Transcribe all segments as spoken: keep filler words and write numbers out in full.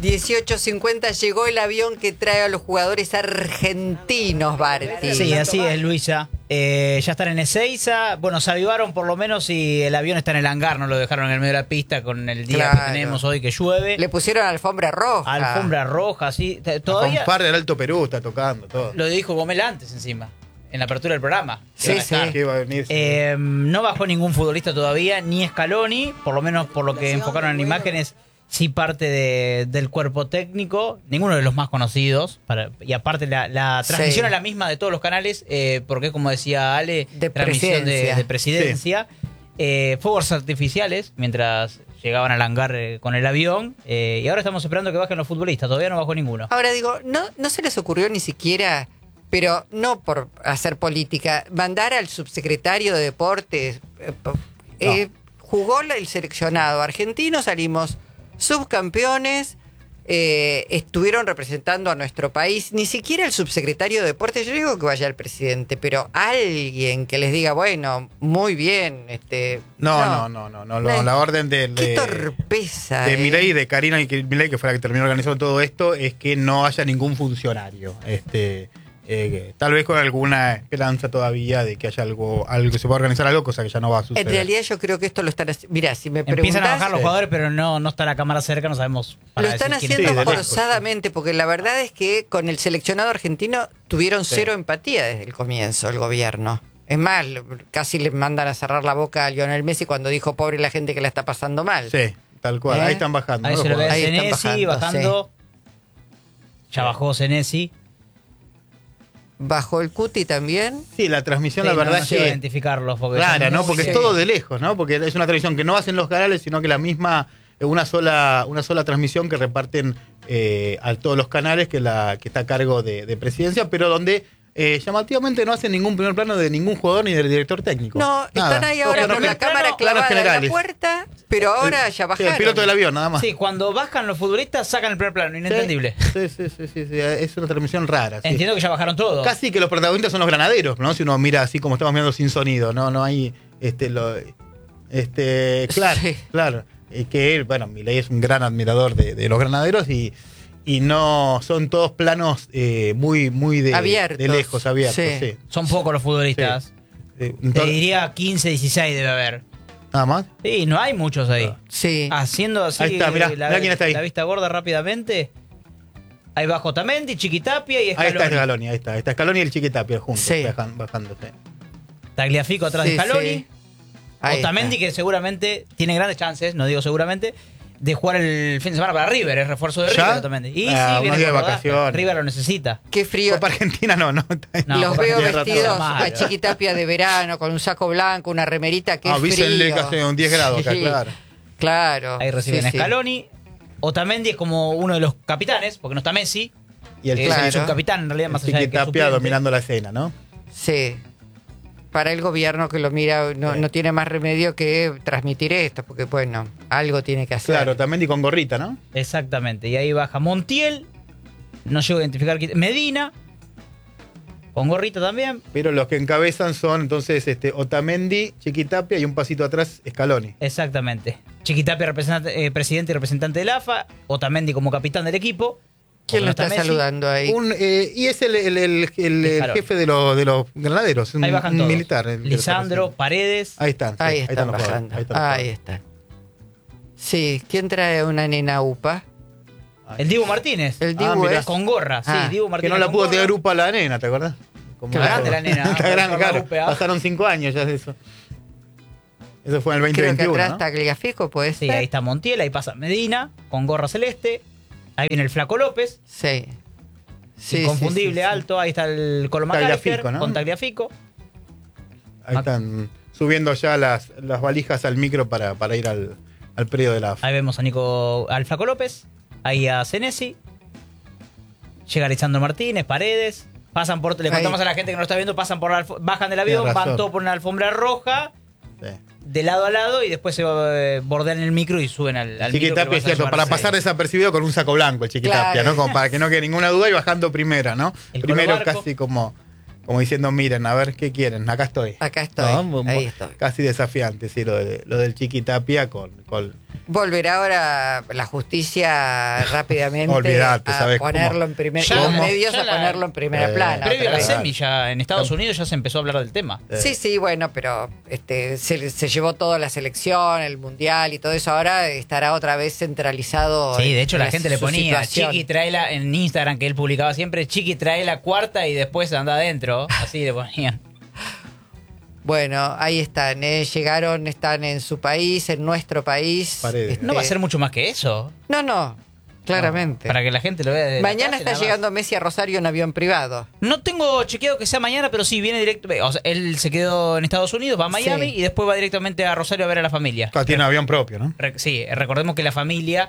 dieciocho cincuenta llegó el avión que trae a los jugadores argentinos, Barti. Sí, así es, Luisa. Eh, ya están en Ezeiza. Bueno, se avivaron por lo menos y el avión está en el hangar, no lo dejaron en el medio de la pista con el día Claro. que tenemos hoy que llueve. Le pusieron alfombra roja. Alfombra roja, sí. T- Todavía Con par del Alto Perú está tocando todo. lo dijo Gomel antes encima, en la apertura del programa. Sí, Que va a sí. estar. Que va a venir. Eh, no bajó ningún futbolista todavía, ni Scaloni, por lo menos por lo que enfocaron en imágenes, sí parte de, del cuerpo técnico, ninguno de los más conocidos, para, y aparte la, la transmisión Sí. es la misma de todos los canales, eh, porque como decía Ale, De transmisión presidencia. de, de presidencia, eh, fuegos artificiales, mientras llegaban al hangar eh, con el avión, eh, y ahora estamos esperando que bajen los futbolistas, todavía no bajó ninguno. Ahora digo, no, no se les ocurrió ni siquiera, pero no por hacer política, mandar al subsecretario de Deportes. eh, po- eh, jugó el seleccionado argentino, salimos subcampeones, eh, estuvieron representando a nuestro país. Ni siquiera el subsecretario de Deportes, yo digo que vaya el presidente, pero alguien que les diga, bueno, muy bien. este No, no, no, no, no, no, Eh, la orden de, Qué de, torpeza. de eh. Milei y de Karina y que Milei, que fue la que terminó organizando todo esto, es que no haya ningún funcionario. Este, eh, que tal vez con alguna esperanza todavía de que haya algo, algo que se pueda organizar algo, cosa que ya no va a suceder. En realidad yo creo que esto lo están haciendo. Mira, si me Empiezan preguntas, a bajar los Sí. jugadores, pero no, no está la cámara cerca, no sabemos. para lo están decir quién haciendo Sí, de lejos, forzadamente, porque la verdad es que con el seleccionado argentino tuvieron Sí. cero empatía desde el comienzo el gobierno. Es más, casi le mandan a cerrar la boca a Lionel Messi cuando dijo pobre la gente que la está pasando mal. Sí, tal cual. ¿Eh? Ahí están bajando. Ahí ¿no? se lo ve Ahí están Senesi bajando, bajando. Ya bajó Senesi. Bajo el Cuti también. Sí, la transmisión, Sí, la no, verdad no es llego a que... identificarlos. Porque Clara, son ¿no? muy- Porque sí. es todo de lejos, ¿no? Porque es una televisión que no hacen los canales, sino que la misma, una sola, una sola transmisión que reparten eh, a todos los canales, que la que está a cargo de, de presidencia, pero donde eh, llamativamente no hacen ningún primer plano de ningún jugador ni del director técnico. No, Nada. están ahí ahora Planos con la gen- cámara planos clavada en la generales. puerta, pero ahora ya Sí, bajaron. el piloto del avión, nada más. Sí, cuando bajan los futbolistas sacan el primer plano, inentendible. Sí, sí, sí, sí, sí, es una transmisión rara. Sí. Entiendo que ya bajaron todos. Casi que los protagonistas son los granaderos, ¿no? Si uno mira así como estamos mirando sin sonido, no, no hay, este, lo, este, claro, Sí. claro, eh, que él, bueno, Milei es un gran admirador de, de los granaderos y, y no son todos planos eh, muy, muy de, Abiertos. de lejos, abiertos, Sí. sí. Son pocos los futbolistas. Eh, Te entonces- diría quince, dieciséis debe haber. nada más. Sí, no hay muchos ahí. Sí. Haciendo así Ahí está, mirá, la, mirá quién está ahí. la vista gorda rápidamente. Ahí bajo Otamendi, Chiquitapia y Ahí Scaloni. está Scaloni, ahí está, está Scaloni y el Chiquitapia juntos, Sí. bajan- bajando, sí. Tagliafico atrás Sí, de Scaloni. sí. Ahí Otamendi está. que seguramente tiene grandes chances, no digo seguramente, de jugar el fin de semana para River, es refuerzo de ¿Ya? River Otamendi. Y Ah, sí, viene unos días con de rodaje. vacaciones. River lo necesita. Qué frío. Copa Argentina no, no. No, Los Copa veo Argentina rato. vestidos Mal. a Chiquitapia de verano, con un saco blanco, una remerita, que Ah, es avísenle frío. que hace un diez grados acá, Sí. claro. Claro. Ahí reciben sí, a sí. Scaloni. Otamendi es como uno de los capitanes, porque no está Messi. Y el, Es Claro. el subcapitán en realidad, más allá de que es Chiquitapia suplente. dominando la escena, ¿no? Sí. Para el gobierno que lo mira, no, Sí. no tiene más remedio que transmitir esto, porque bueno, algo tiene que hacer. Claro, también y con gorrita, ¿no? Exactamente. Y ahí baja Montiel. No llego a identificar quién. Medina. Con gorrita también. Pero los que encabezan son entonces este Otamendi, Chiquitapia y un pasito atrás Scaloni. Exactamente. Chiquitapia, representante- eh, presidente y representante del A F A. Otamendi como capitán del equipo. ¿Quién lo Porque no está Messi. saludando ahí? Un, eh, y es el, el, el- el- el Scaloni. jefe de, los de los granaderos, un, Ahí bajan un todos. militar. el- Lisandro, Paredes. Ahí están, sí, Ahí están los jugadores, bajando. ahí están los Ahí jugadores. están. Sí, ¿quién trae una nena UPA? El Dibu Martínez. El Dibu Ah, mirá. es... Con gorra, sí. Ah. Dibu Que Martínez. no la con pudo gorra. tener grupo la nena, ¿te acordás? Como Qué grande la nena, Está ¿no? grande, Por la claro. U P A. Pasaron cinco años ya de eso. Eso fue en el Creo que veinte veintiuno, atrás ¿no? está Tagliafico, ¿puede Sí, ser? ahí está Montiel, ahí pasa Medina, con gorra celeste. Ahí viene el Flaco López, Sí. Sí, inconfundible, sí, sí, sí. alto. Ahí está el Colo McAllister, Tagliafico, ¿no? con Tagliafico. Ahí están subiendo ya las, las valijas al micro para, para ir al, al predio de la A F A. Ahí vemos a Nico, al Flaco López. Ahí a Senesi. Llega Lisandro Martínez, Paredes. Pasan por, le Ahí. contamos a la gente que no lo está viendo, pasan por la alfo- bajan del avión, Tiene razón. van todos por una alfombra roja, Sí. de lado a lado, y después se eh, bordean el micro y suben al, al micro. que lo Chiquitapia vas es a cierto, llevar para a- pasar desapercibido con un saco blanco el Chiquitapia, Claro. ¿no? Como para que no quede ninguna duda y bajando primera, ¿no? El Primero Colo Barco. casi como, como diciendo, miren, a ver qué quieren, acá estoy. Acá estoy. ¿No? Ahí estoy. Casi desafiante, sí, lo, de- lo del Chiquitapia con, con, Volverá ahora la justicia rápidamente Olvidate, a ¿sabes ponerlo cómo? en primer Ya, los ¿cómo? medios Ya a la- ponerlo en primera Eh, plana. Previo a la otra vez. semi, ya en Estados Unidos ya se empezó a hablar del tema. Sí, sí, bueno, pero este se, se llevó toda la selección, el mundial y todo eso. Ahora estará otra vez centralizado. Sí, de hecho en la gente le su ponía situación. Chiqui trae la en Instagram, que él publicaba siempre, Chiqui trae la cuarta y después anda adentro. Así le ponían. Bueno, ahí están, ¿eh? Llegaron, están en su país, en nuestro país. Paredes. Este, No va a ser mucho más que eso. No, no, claramente. Para que la gente lo vea desde la Mañana casa, está nada más. llegando Messi a Rosario en avión privado. No tengo chequeado que sea mañana, pero sí viene directo. O sea, él se quedó en Estados Unidos, va a Miami Sí. y después va directamente a Rosario a ver a la familia. Claro, tiene avión propio, ¿no? Re- sí, recordemos que la familia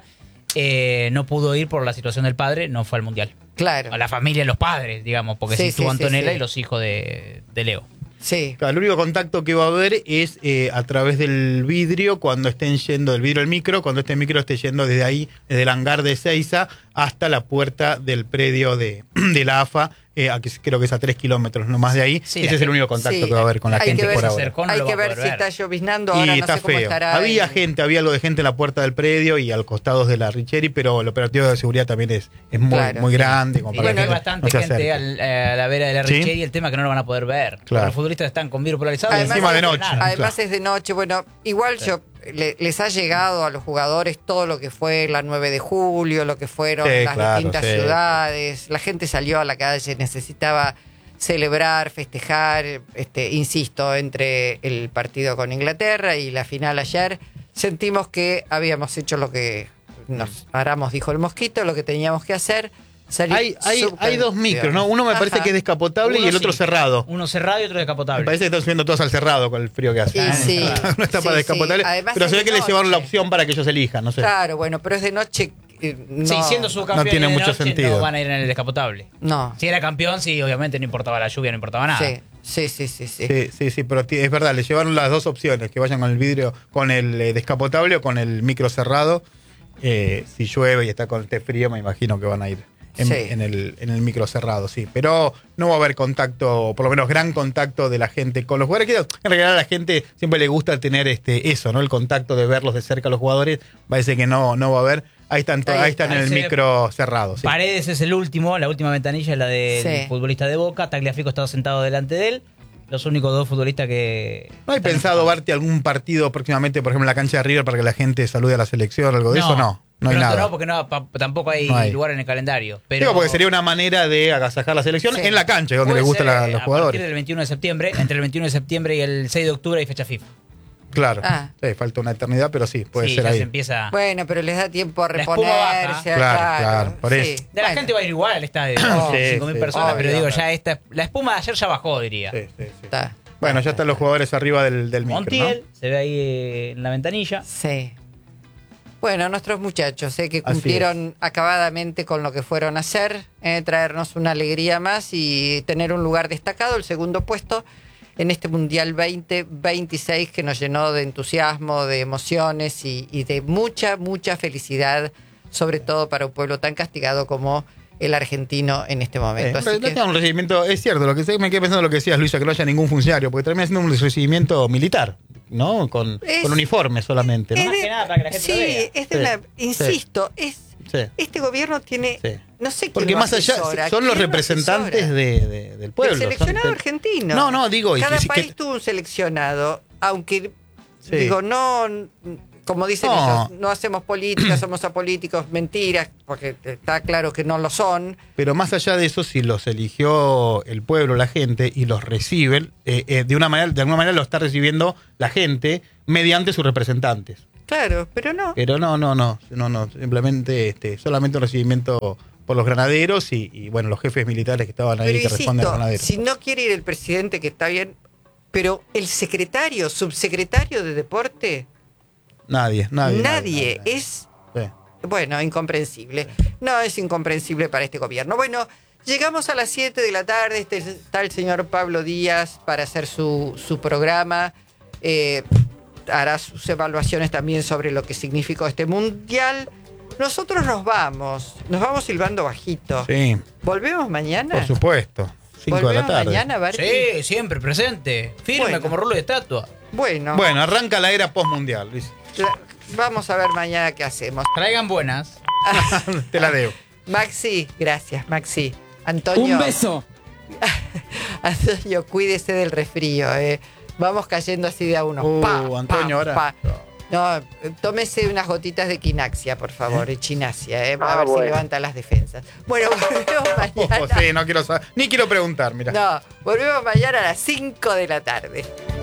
eh, no pudo ir por la situación del padre, no fue al mundial. Claro. A la familia, los padres, digamos, porque Sí, sí estuvo sí, sí, Antonella sí. y los hijos de, de Leo. Sí. Claro, el único contacto que va a haber es eh, a través del vidrio, cuando estén yendo del vidrio del micro, cuando este micro esté yendo desde ahí, desde el hangar de Ezeiza hasta la puerta del predio de, de la A F A, eh, a que creo que es a tres kilómetros, no más de ahí. Sí, Ese la es el gente- único contacto sí, que va a haber con la hay gente que ver por si ahora. acercó. No Hay lo va que a ver poder si ver. está lloviznando. Ahora Y no está sé cómo feo. estará. Había en- gente, había algo de gente en la puerta del predio y al costado de la Richeri, pero el operativo de seguridad también es, es muy, Claro. muy grande. Como Y para bueno, hay que bastante no se gente acerque. al- a la vera de la ¿Sí? Richeri y el tema que no lo van a poder ver. Porque Claro. los futbolistas están con vidrio polarizado. y Además, encima de no noche. pueden nada. Además Claro. es de noche. Bueno, igual yo le- les ha llegado a los jugadores todo lo que fue la nueve de julio, lo que fueron Sí, las claro, distintas sí. ciudades. La gente salió a la calle, necesitaba celebrar, festejar, este, insisto, entre el partido con Inglaterra y la final ayer, sentimos que habíamos hecho lo que nos Aramos dijo el mosquito, lo que teníamos que hacer. salir Hay, hay, hay dos subcampeones. micros, ¿no? Uno me parece Ajá. que es descapotable Uno y el otro sí. cerrado. Uno cerrado y otro Me descapotable. parece que están subiendo todos al cerrado con el frío que hace. Y Ah, sí, Uno está sí, para sí. descapotable, Además pero es se ve de que les llevaron la noche. opción para que ellos elijan, no sé. Claro, bueno, pero es de noche. eh, No, Sí, siendo subcampeón No tiene y de mucho noche, sentido. no van a ir en el descapotable. No. Si era campeón, sí, obviamente no importaba la lluvia, no importaba nada. Sí, sí, sí, sí. sí. Sí, sí, sí, pero ti- es verdad, les llevaron las dos opciones, que vayan con el vidrio, con el eh, descapotable o con el micro cerrado. Eh, si llueve y está con este frío, me imagino que van a ir en, Sí. en el, en el micro cerrado, sí. Pero no va a haber contacto, por lo menos gran contacto de la gente con los jugadores. Que en realidad a la gente siempre le gusta tener este eso, ¿no? El contacto de verlos de cerca a los jugadores. Parece que no, no va a haber. Ahí están, to- Ahí ahí están en el está. micro cerrado, sí. Paredes es el último, la última ventanilla es la del Sí. futbolista de Boca. Tagliafico estaba sentado delante de él. Los únicos dos futbolistas que... ¿No hay pensado verte algún partido próximamente, por ejemplo, en la cancha de River para que la gente salude a la selección o algo de eso? No, no hay pronto nada. No, porque no, pa- tampoco hay, No hay. lugar en el calendario. Pero Digo, porque sería una manera de agasajar la selección Sí. en la cancha, donde puede les gustan ser, la- eh, los A jugadores. partir del veintiuno de septiembre, entre el veintiuno de septiembre y el seis de octubre hay fecha FIFA. Claro. Ah. Sí, falta una eternidad, pero sí, puede sí, ser ya ahí. se empieza... Bueno, pero les da tiempo a La espuma reponerse. baja. a- Claro, claro, por eso. De la Bueno. gente va a ir igual al estadio, Oh, sí, sí, cinco mil sí. personas, Obvio. pero digo, ya esta, la espuma de ayer ya bajó, diría. Sí, sí, sí. Está. Bueno, ya están los jugadores arriba del, del micro, Montiel, se ve ahí eh, en la ventanilla. Sí. Bueno, nuestros muchachos, eh, que Así cumplieron acabadamente con lo que fueron a hacer, eh, traernos una alegría más y tener un lugar destacado, el segundo puesto en este Mundial veinte veintiséis que nos llenó de entusiasmo, de emociones y, y de mucha, mucha felicidad, sobre todo para un pueblo tan castigado como el argentino en este Eh, momento. Así pero no que- tiene un recibimiento, es cierto, lo que sé, me quedé pensando en lo que decías, Luisa, que no haya ningún funcionario, porque termina siendo un recibimiento militar, ¿no? Con, Es- con uniforme solamente, es ¿no? Más que nada para que la gente sí, lo vea. es de Sí, una, sí. insisto, es Sí. este gobierno tiene, Sí. no sé quién Porque lo más allá, asesora, son los quién lo representantes asesora. de, de- del pueblo. El seleccionado son- argentino. No, no, digo, y Cada que- que- país tuvo un seleccionado, aunque Sí. digo, no, como dicen No. ellos, no hacemos política, somos apolíticos, mentiras, porque está claro que no lo son. Pero más allá de eso, si los eligió el pueblo, la gente, y los reciben, eh, eh, de una manera, de alguna manera lo está recibiendo la gente mediante sus representantes. Claro, pero no. Pero no, no, no, no, no, simplemente este, solamente un recibimiento por los granaderos y, y, bueno, los jefes militares que estaban ahí Pero que responden a los insisto, granaderos. si no quiere ir el presidente, que está bien, pero el secretario, subsecretario de deporte, Nadie, nadie. nadie, es Sí. bueno, incomprensible. No, es incomprensible para este gobierno. Bueno, llegamos a las siete de la tarde. Este está el señor Pablo Díaz para hacer su, su programa. Eh, hará sus evaluaciones también sobre lo que significó este mundial. Nosotros nos vamos. Nos vamos silbando bajito. Sí, ¿Volvemos mañana? por supuesto. Cinco de la ¿Volvemos tarde. mañana, Barty? Sí, siempre presente. Firme Bueno. como rulo de estatua. Bueno, Bueno, arranca la era postmundial, Luis. la- vamos a ver mañana qué hacemos. Traigan buenas. Te la debo. Maxi, gracias, Maxi. Antonio. Un beso. Antonio, cuídese del resfrío, eh. Vamos cayendo así de a uno. Uh, Pa, Antonio, pa, ahora. pa. No, tómese unas gotitas de quinaxia, por favor, ¿Eh? Echinaxia, eh, a Ah, ver bueno. si levanta las defensas. Bueno, volvemos mañana. Oh, sí, no quiero saber. Ni quiero preguntar, mira. No, volvemos mañana a las cinco de la tarde.